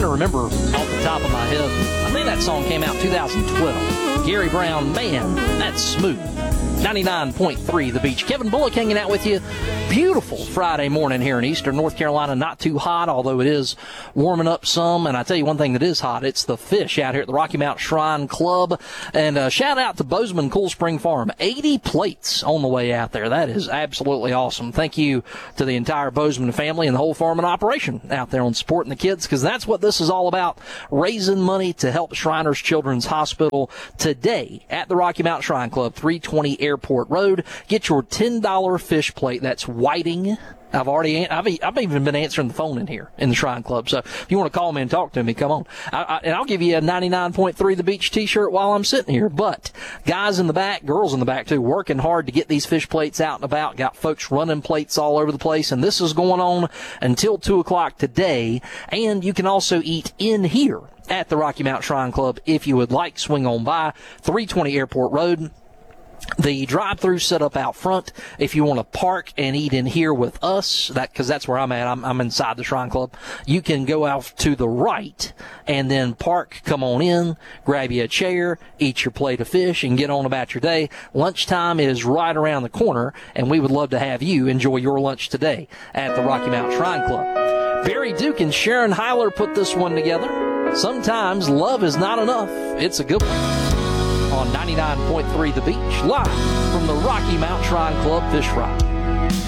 to remember off the top of my head. I think that song came out 2012. Gary Brown, man, that's smooth. 99.3 The Beach. Kevin Bullock hanging out with you. Beautiful Friday morning here in Eastern North Carolina. Not too hot, although it is warming up some. And I tell you one thing that is hot, it's the fish out here at the Rocky Mount Shrine Club. And shout out to Bozeman Cool Spring Farm. 80 plates on the way out there. That is absolutely awesome. Thank you to the entire Bozeman family and the whole farming operation out there on supporting the kids, because that's what this is all about, raising money to help Shriners Children's Hospital today at the Rocky Mount Shrine Club, 320 Airport Road. Get your $10 fish plate. That's whiting. I've even been answering the phone in here in the Shrine Club. So if you want to call me and talk to me, come on. And I'll give you a 99.3 The Beach t-shirt while I'm sitting here. But guys in the back, girls in the back too, working hard to get these fish plates out and about. Got folks running plates all over the place. And this is going on until 2 o'clock today. And you can also eat in here at the Rocky Mount Shrine Club if you would like. Swing on by 320 Airport Road. The drive-thru set up out front. If you want to park and eat in here with us, because that's where I'm at. I'm inside the Shrine Club. You can go out to the right and then park, come on in, grab you a chair, eat your plate of fish, and get on about your day. Lunchtime is right around the corner, and we would love to have you enjoy your lunch today at the Rocky Mount Shrine Club. Barry Duke and Sharon Heiler put this one together. Sometimes love is not enough. It's a good one. On 99.3 The Beach, live from the Rocky Mount Shrine Club Fish Fry.